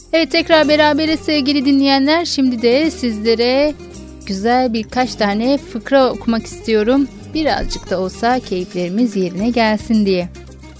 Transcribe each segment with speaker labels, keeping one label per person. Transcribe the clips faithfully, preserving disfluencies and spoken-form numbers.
Speaker 1: Evet, tekrar beraberiz sevgili dinleyenler. Şimdi de sizlere güzel birkaç tane fıkra okumak istiyorum. Birazcık da olsa keyiflerimiz yerine gelsin diye.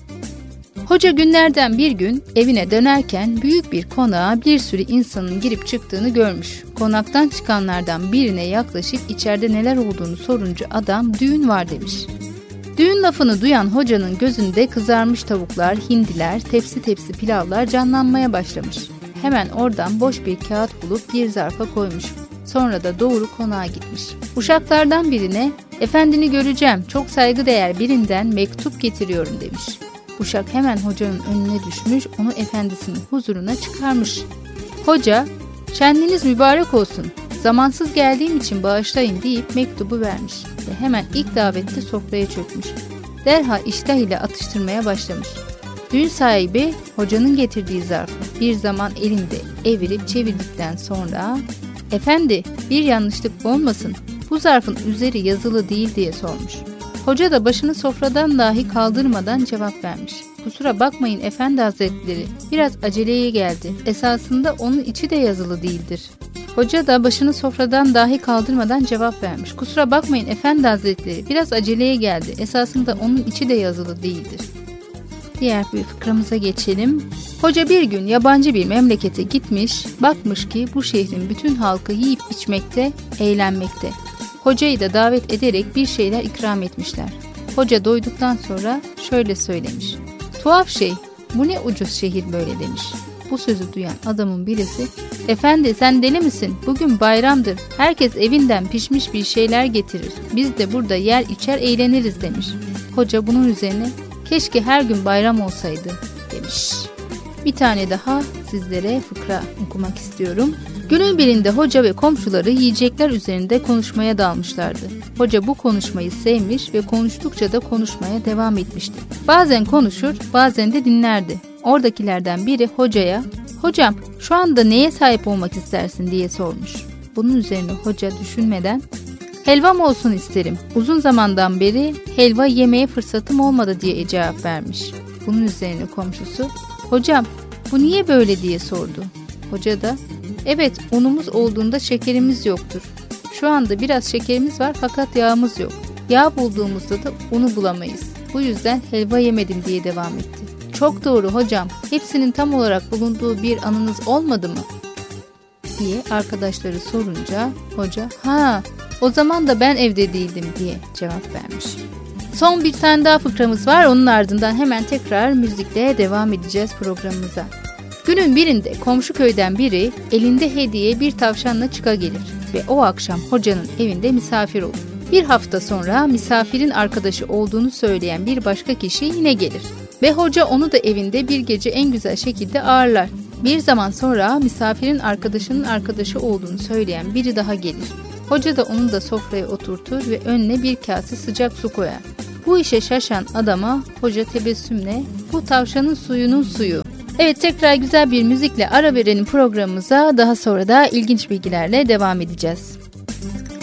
Speaker 1: Hoca günlerden bir gün evine dönerken büyük bir konağa bir sürü insanın girip çıktığını görmüş. Konaktan çıkanlardan birine yaklaşıp içeride neler olduğunu sorunca adam düğün var demiş. Düğün lafını duyan hocanın gözünde kızarmış tavuklar, hindiler, tepsi tepsi pilavlar canlanmaya başlamış. Hemen oradan boş bir kağıt bulup bir zarfa koymuş. Sonra da doğru konağa gitmiş. Uşaklardan birine "Efendini göreceğim, çok saygıdeğer birinden mektup getiriyorum" demiş. Uşak hemen hocanın önüne düşmüş, onu efendisinin huzuruna çıkarmış. Hoca, "Şenliğiniz mübarek olsun, zamansız geldiğim için bağışlayın" deyip mektubu vermiş ve hemen ilk davette sofraya çökmüş. Derhal iştah ile atıştırmaya başlamış. Düğün sahibi hocanın getirdiği zarfı bir zaman elinde evirip çevirdikten sonra "Efendi, bir yanlışlık olmasın, bu zarfın üzeri yazılı değil" diye sormuş. Hoca da başını sofradan dahi kaldırmadan cevap vermiş. "Kusura bakmayın efendi hazretleri, biraz aceleye geldi. Esasında onun içi de yazılı değildir." Hoca da başını sofradan dahi kaldırmadan cevap vermiş. "Kusura bakmayın efendi hazretleri, biraz aceleye geldi. Esasında onun içi de yazılı değildir." Diğer bir fıkramıza geçelim. Hoca bir gün yabancı bir memlekete gitmiş, bakmış ki bu şehrin bütün halkı yiyip içmekte, eğlenmekte. Hocayı da davet ederek bir şeyler ikram etmişler. Hoca doyduktan sonra şöyle söylemiş: "Tuhaf şey, bu ne ucuz şehir böyle" demiş. Bu sözü duyan adamın birisi, "Efendi sen deli misin? Bugün bayramdır. Herkes evinden pişmiş bir şeyler getirir. Biz de burada yer içer eğleniriz" demiş. Hoca bunun üzerine "Keşke her gün bayram olsaydı" demiş. Bir tane daha sizlere fıkra okumak istiyorum. Günün birinde hoca ve komşuları yiyecekler üzerinde konuşmaya dalmışlardı. Hoca bu konuşmayı sevmiş ve konuştukça da konuşmaya devam etmişti. Bazen konuşur, bazen de dinlerdi. Oradakilerden biri hocaya "Hocam, şu anda neye sahip olmak istersin?" diye sormuş. Bunun üzerine hoca düşünmeden "Helvam olsun isterim. Uzun zamandan beri helva yemeye fırsatım olmadı" diye cevap vermiş. Bunun üzerine komşusu "Hocam, bu niye böyle?" diye sordu. Hoca da "Evet, unumuz olduğunda şekerimiz yoktur. Şu anda biraz şekerimiz var fakat yağımız yok. Yağ bulduğumuzda da unu bulamayız. Bu yüzden helva yemedim" diye devam etti. "Çok doğru hocam. Hepsinin tam olarak bulunduğu bir anınız olmadı mı?" diye arkadaşları sorunca hoca "Ha, o zaman da ben evde değildim" diye cevap vermiş. Son bir tane daha fıkramız var. Onun ardından hemen tekrar müzikle devam edeceğiz programımıza. Günün birinde komşu köyden biri elinde hediye bir tavşanla çıka gelir ve o akşam hocanın evinde misafir olur. Bir hafta sonra misafirin arkadaşı olduğunu söyleyen bir başka kişi yine gelir ve hoca onu da evinde bir gece en güzel şekilde ağırlar. Bir zaman sonra misafirin arkadaşının arkadaşı olduğunu söyleyen biri daha gelir. Hoca da onu da sofraya oturtur ve önüne bir kase sıcak su koyar. Bu işe şaşan adama hoca tebessümle "Bu tavşanın suyunun suyu." Evet, tekrar güzel bir müzikle ara verelim programımıza. Daha sonra da ilginç bilgilerle devam edeceğiz.